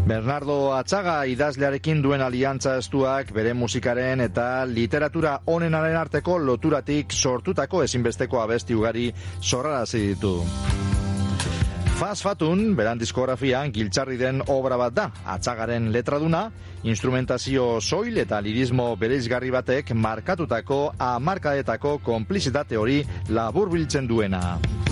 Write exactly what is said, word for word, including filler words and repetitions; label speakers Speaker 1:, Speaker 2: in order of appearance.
Speaker 1: Bernardo Atxaga idazlearekin duen aliantza estuak bere musikaren eta literatura onenaren arteko loturatik sortutako ezinbesteko abesti ugari sorrarazi ditu. Fas Fatun, beran diskografian giltzarri den obra bat da, Atxagaren letraduna, instrumentazio soil eta lirismo bereizgarri batek markatutako hamarkadetako konplizitate hori laburbiltzen duena.